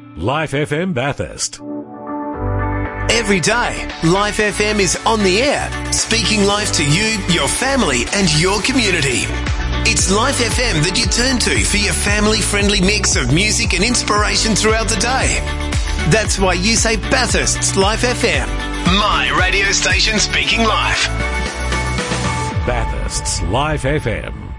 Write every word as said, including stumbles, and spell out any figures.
Life F M Bathurst. Every day, Life F M is on the air, speaking life to you, your family and your community. It's Life F M that you turn to for your family-friendly mix of music and inspiration throughout the day. That's why you say Bathurst's Life F M. My radio station speaking life. Bathurst's Life F M.